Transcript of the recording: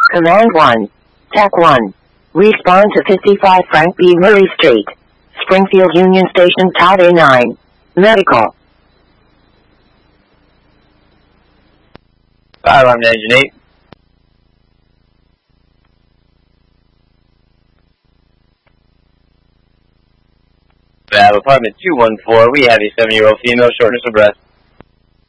Command 1. Tech 1. Respond to 55 Frank B. Murray Street, Springfield Union Station, Todd A9. Medical. Fire alarm to engine 8. Lab apartment 214, we have a 7-year-old female, shortness of breath.